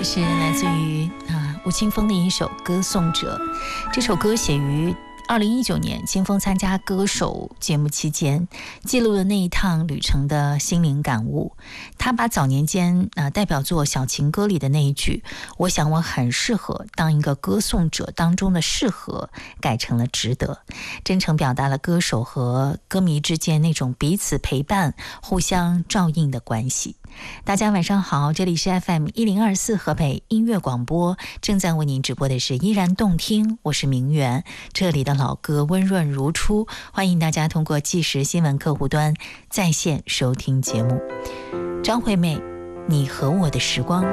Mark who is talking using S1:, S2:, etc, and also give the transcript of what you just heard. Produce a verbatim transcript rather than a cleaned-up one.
S1: 是来自于啊吴青峰的一首《歌颂者》。这首歌写于二零一九年，青峰参加歌手节目期间，记录了那一趟旅程的心灵感悟。他把早年间啊、呃、代表作《小情歌》里的那一句“我想我很适合当一个歌颂者”当中的“适合”改成了“值得”，真诚表达了歌手和歌迷之间那种彼此陪伴、互相照应的关系。大家晚上好，这里是 F M 一零二四河北音乐广播，正在为您直播的是依然动听，我是明媛，这里的老歌温润如初，欢迎大家通过即时新闻客户端在线收听节目。张惠妹，你和我的时光。